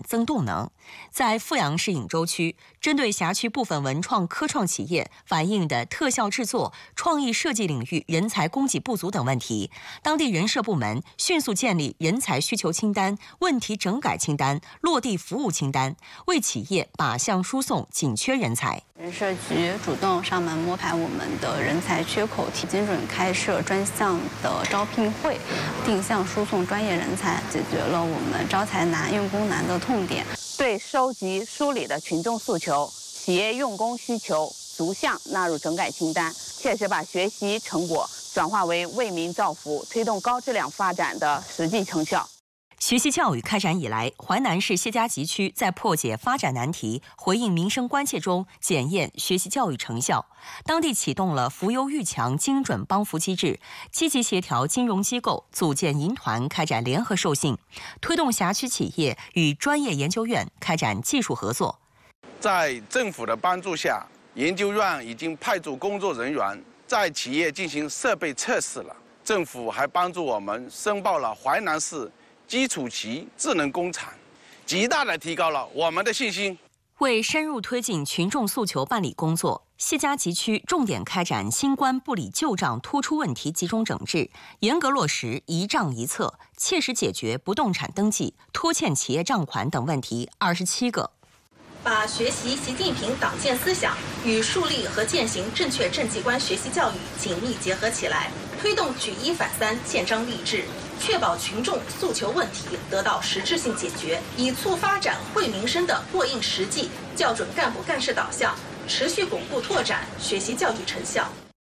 增动能。在富阳市颍州区，针对辖区部分文创科创企业反映的特效制作、创意设计领域人才供给不足等问题，当地人社部门迅速建立人才需求清单、问题整改清单、落地服务清单，为企业靶向输送紧缺人才。 人社局主动上门摸排我们的人才缺口，精准开设专项的招聘会，定向输送专业人才，解决了我们招才难、用工难的痛点。 对收集梳理的群众诉求、企业用工需求逐项纳入整改清单，切实把学习成果转化为为民造福、推动高质量发展的实际成效。 学习教育开展以来，淮南市谢家集区在破解发展难题、回应民生关切中检验学习教育成效。当地启动了扶优育强精准帮扶机制，积极协调金融机构，组建银团开展联合授信，推动辖区企业与专业研究院开展技术合作。 在政府的帮助下，研究院已经派驻工作人员在企业进行设备测试了。政府还帮助我们申报了淮南市基础级智能工厂，极大地提高了我们的信心。 为深入推进群众诉求办理工作，谢家集区重点开展新冠不理旧账突出问题集中整治，严格落实一账一策，切实解决不动产登记、拖欠企业账款等问题27个。 把学习习近平党建思想与树立和践行正确政绩观学习教育紧密结合起来，推动举一反三、建章立制，确保群众诉求问题得到实质性解决，以促发展惠民生的过硬实际、校准干部干事导向，持续巩固拓展学习教育成效。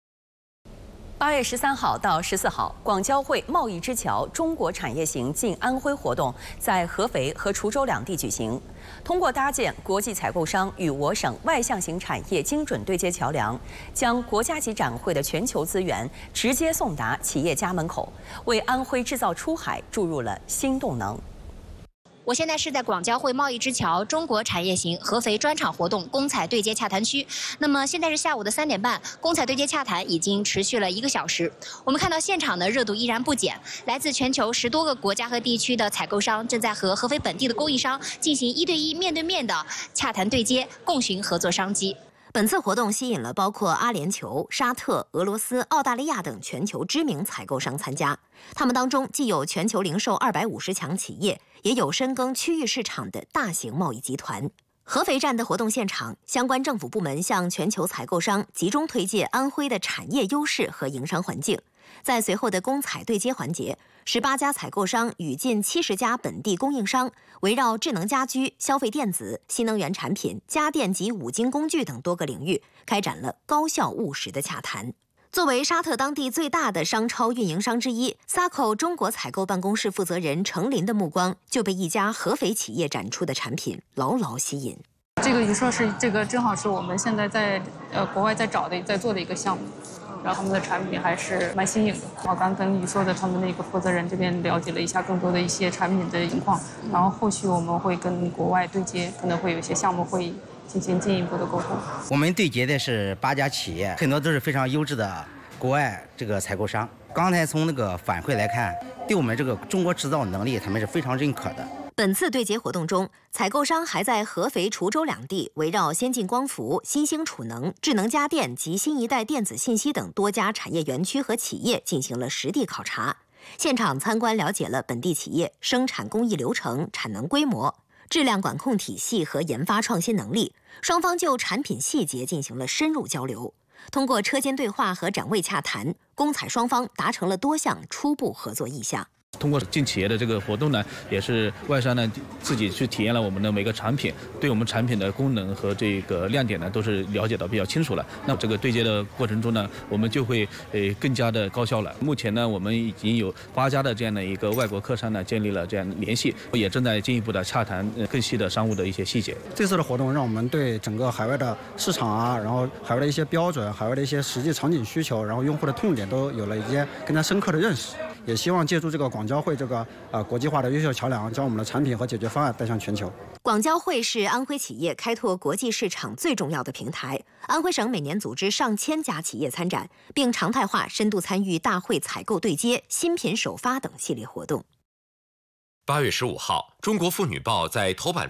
8月13号到14号，广交会贸易之桥中国产业行进安徽活动在合肥和滁州两地举行。通过搭建国际采购商与我省外向型产业精准对接桥梁，将国家级展会的全球资源直接送达企业家门口，为安徽制造出海注入了新动能。 我现在是在广交会贸易之桥中国产业行合肥专场活动公采对接洽谈区。那么现在是下午的3点半，公采对接洽谈已经持续了1个小时。我们看到现场的热度依然不减，来自全球10多个国家和地区的采购商正在和合肥本地的供应商进行1对1面对面的洽谈对接，共寻合作商机。 本次活动吸引了包括阿联酋、沙特、俄罗斯、澳大利亚等全球知名采购商参加。他们当中既有全球零售250强企业，也有深耕区域市场的大型贸易集团。合肥站的活动现场，相关政府部门向全球采购商集中推介安徽的产业优势和营商环境。在随后的公采对接环节，18家采购商与近70家本地供应商，围绕智能家居、消费电子、新能源产品、家电及五金工具等多个领域，开展了高效务实的洽谈。作为沙特当地最大的商超运营商之一 ，SACO 中国采购办公室负责人程林的目光就被一家合肥企业展出的产品牢牢吸引。 这个你说是这个正好是我们现在在国外在做的一个项目，然后他们的产品还是蛮新颖的。我刚跟你说的他们那个负责人这边了解了一下更多的一些产品的情况，然后后续我们会跟国外对接，可能会有一些项目会进行进一步的沟通。 我们对接的是8家企业，很多都是非常优质的国外这个采购商。刚才从那个反馈来看，对我们这个中国制造能力他们是非常认可的。 本次对接活动中，采购商还在合肥、滁州两地围绕先进光伏、新兴储能、智能家电及新一代电子信息等多家产业园区和企业进行了实地考察。现场参观了解了本地企业生产工艺流程、产能规模、质量管控体系和研发创新能力，双方就产品细节进行了深入交流。通过车间对话和展位洽谈，公采双方达成了多项初步合作意向。 通过进企业的这个活动呢，也是外商呢自己去体验了我们的每个产品，对我们产品的功能和这个亮点呢都是了解到比较清楚了。那这个对接的过程中呢，我们就会更加的高效了。目前呢，我们已经有8家的这样的一个外国客商呢建立了这样联系，也正在进一步的洽谈更细的商务的一些细节。 这次的活动让我们对整个海外的市场啊，然后海外的一些标准、海外的一些实际场景需求，然后用户的痛点都有了一些更加深刻的认识。也希望借助这个广交会这个国际化的优秀桥梁，将我们的产品和解决方案带向全球。 广交会是安徽企业开拓国际市场最重要的平台。安徽省每年组织上千家企业参展，并常态化深度参与大会采购对接、新品首发等系列活动。 8月15号，中国妇女报在头版